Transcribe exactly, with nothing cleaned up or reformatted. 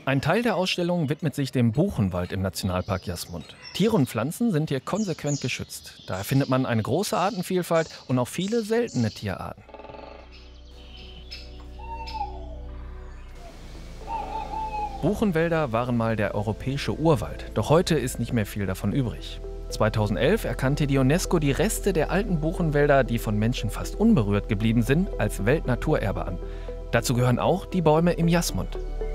Ein Teil der Ausstellung widmet sich dem Buchenwald im Nationalpark Jasmund. Tiere und Pflanzen sind hier konsequent geschützt. Daher findet man eine große Artenvielfalt und auch viele seltene Tierarten. Buchenwälder waren mal der europäische Urwald, doch heute ist nicht mehr viel davon übrig. zweitausendelf erkannte die UNESCO die Reste der alten Buchenwälder, die von Menschen fast unberührt geblieben sind, als Weltnaturerbe an. Dazu gehören auch die Bäume im Jasmund.